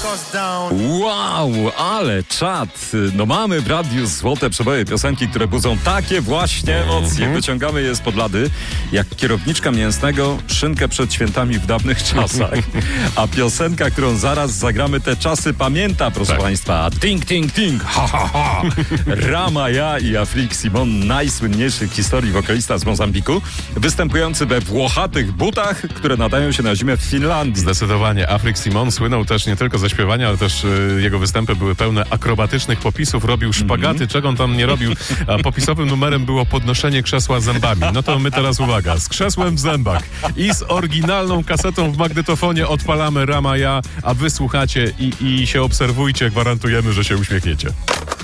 Wow, ale czad. No mamy w radiu złote przeboje, piosenki, które budzą takie właśnie emocje. Wyciągamy je spod lady, jak kierowniczka mięsnego szynkę przed świętami w dawnych czasach. A piosenka, którą zaraz zagramy, te czasy pamięta, proszę państwa. Ting, ting, ting, ha, ha, ha. Rama, ja i Afrik Simon, najsłynniejszy w historii wokalista z Mozambiku, występujący we włochatych butach, które nadają się na zimę w Finlandii. Zdecydowanie. Afrik Simon słynął też nie tylko ze śpiewania, ale też jego występy były pełne akrobatycznych popisów. Robił szpagaty, czego on tam nie robił. A popisowym numerem było podnoszenie krzesła zębami. No to my teraz uwaga. Z krzesłem w zębach i z oryginalną kasetą w magnetofonie odpalamy Rama, ja, a wy słuchacie i się obserwujcie. Gwarantujemy, że się uśmiechniecie.